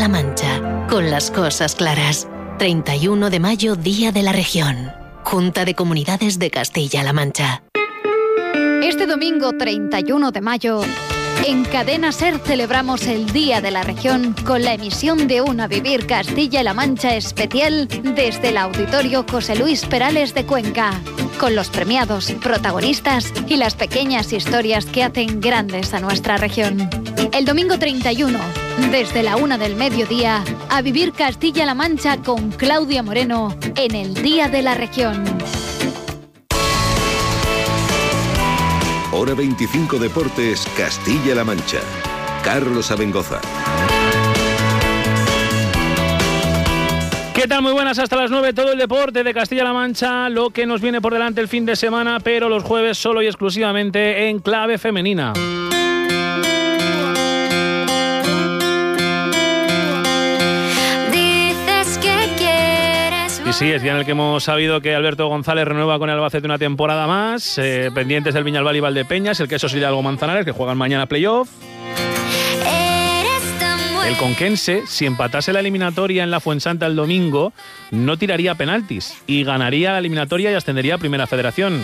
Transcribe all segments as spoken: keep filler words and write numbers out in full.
Castilla-La Mancha, con las cosas claras. treinta y uno de mayo, Día de la Región. Junta de Comunidades de Castilla-La Mancha. Este domingo treinta y uno de mayo, en Cadena SER celebramos el Día de la Región con la emisión de un A Vivir Castilla-La Mancha especial desde el Auditorio José Luis Perales de Cuenca, con los premiados, protagonistas y las pequeñas historias que hacen grandes a nuestra región. El domingo treinta y uno, desde la una del mediodía, A Vivir Castilla-La Mancha con Claudia Moreno en el Día de la Región. Hora veinticinco Deportes, Castilla-La Mancha. Carlos Abengoza. ¿Qué tal? Muy buenas, hasta las nueve, todo el deporte de Castilla-La Mancha, lo que nos viene por delante el fin de semana, pero los jueves solo y exclusivamente en clave femenina. Y sí, es día en el que hemos sabido que Alberto González renueva con el Albacete una temporada más, eh, pendientes del Viñalbal y Valdepeñas, el Queso Hidalgo Manzanares, que juegan mañana playoff. El conquense, si empatase la eliminatoria en la Fuensanta el domingo, no tiraría penaltis y ganaría la eliminatoria y ascendería a Primera Federación.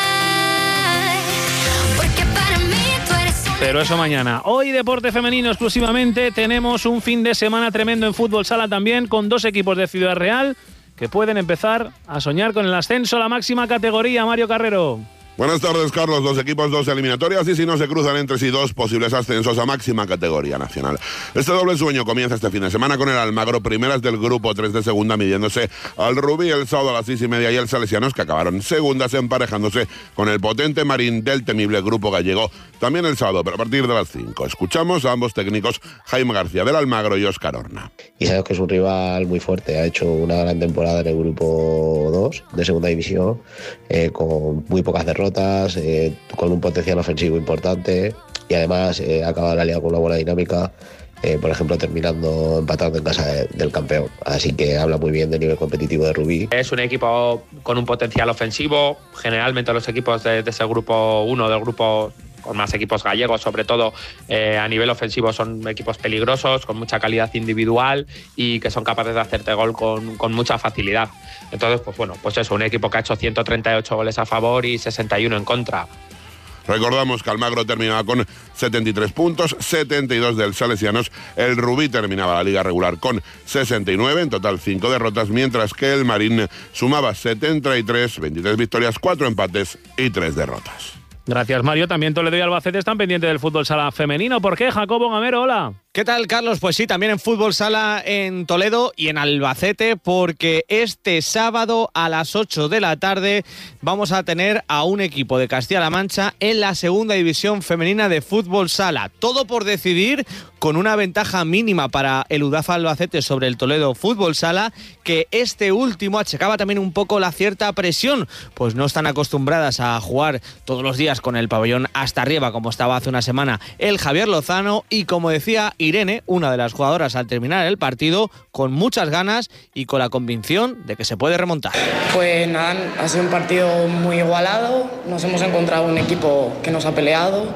Pero eso mañana. Hoy deporte femenino exclusivamente. Tenemos un fin de semana tremendo en fútbol sala también, con dos equipos de Ciudad Real que pueden empezar a soñar con el ascenso a la máxima categoría. Mario Carrero. Buenas tardes, Carlos. Dos equipos, dos eliminatorias, y si no se cruzan entre sí, dos posibles ascensos a máxima categoría nacional. Este doble sueño comienza este fin de semana con el Almagro, primeras del grupo tres de segunda, midiéndose al Rubí el sábado a las seis y media, y el Salesianos, que acabaron segundas, emparejándose con el potente Marín del temible grupo gallego, también el sábado, pero a partir de las cinco. Escuchamos a ambos técnicos, Jaime García del Almagro y Óscar Horna. Y sabes que es un rival muy fuerte, ha hecho una gran temporada en el grupo dos de segunda división, eh, con muy pocas derrotas. Eh, con un potencial ofensivo importante, y además eh, ha acabado la liga con una buena dinámica, eh, por ejemplo terminando empatando en casa de, del campeón, así que habla muy bien del nivel competitivo de Rubí. Es un equipo con un potencial ofensivo, generalmente los equipos de, de ese grupo uno, del grupo con más equipos gallegos, sobre todo eh, a nivel ofensivo, son equipos peligrosos, con mucha calidad individual y que son capaces de hacerte gol con, con mucha facilidad. Entonces, pues bueno, pues eso, un equipo que ha hecho ciento treinta y ocho goles a favor y sesenta y uno en contra. Recordamos que Almagro terminaba con setenta y tres puntos, setenta y dos del Salesianos. El Rubí terminaba la liga regular con sesenta y nueve, en total cinco derrotas, mientras que el Marín sumaba setenta y tres, veintitrés victorias, cuatro empates y tres derrotas. Gracias, Mario. También Toledo y Albacete están pendientes del fútbol sala femenino. ¿Por qué? Jacobo Gamero, hola. ¿Qué tal, Carlos? Pues sí, también en fútbol sala en Toledo y en Albacete, porque este sábado a las ocho de la tarde vamos a tener a un equipo de Castilla-La Mancha en la segunda división femenina de fútbol sala. Todo por decidir, con una ventaja mínima para el Udafa Albacete sobre el Toledo Fútbol Sala, que este último achacaba también un poco la cierta presión, pues no están acostumbradas a jugar todos los días con el pabellón hasta arriba como estaba hace una semana el Javier Lozano, y como decía Irene, una de las jugadoras al terminar el partido, con muchas ganas y con la convicción de que se puede remontar. Pues nada, ha sido un partido muy igualado, nos hemos encontrado un equipo que nos ha peleado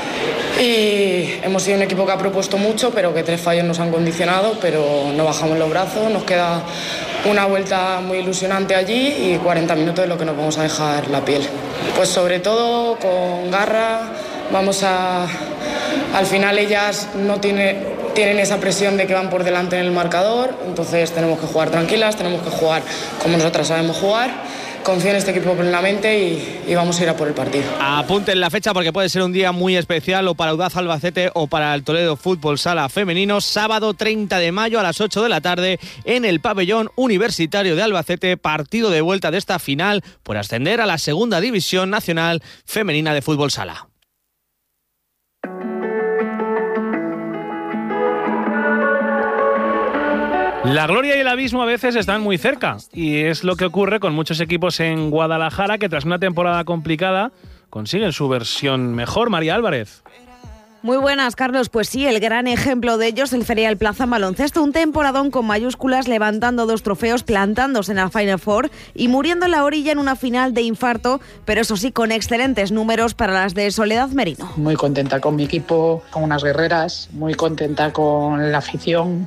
y hemos sido un equipo que ha propuesto mucho, pero que tres fallos nos han condicionado, pero no bajamos los brazos, nos queda una vuelta muy ilusionante allí y cuarenta minutos de lo que nos vamos a dejar la piel. Pues sobre todo con garra, vamos a... Al final ellas no tiene, tienen esa presión de que van por delante en el marcador, entonces tenemos que jugar tranquilas, tenemos que jugar como nosotras sabemos jugar. Confío en este equipo plenamente y, y vamos a ir a por el partido. Apunten la fecha porque puede ser un día muy especial o para Udafa Albacete o para el Toledo Fútbol Sala Femenino. Sábado treinta de mayo a las ocho de la tarde en el pabellón universitario de Albacete, partido de vuelta de esta final por ascender a la segunda división nacional femenina de fútbol sala. La gloria y el abismo a veces están muy cerca, y es lo que ocurre con muchos equipos en Guadalajara que tras una temporada complicada consiguen su versión mejor. María Álvarez. Muy buenas, Carlos. Pues sí, el gran ejemplo de ellos, el Ferial Plaza en baloncesto, un temporadón con mayúsculas, levantando dos trofeos, plantándose en la Final Four y muriendo en la orilla en una final de infarto, pero eso sí, con excelentes números para las de Soledad Merino. Muy contenta con mi equipo, con unas guerreras, muy contenta con la afición,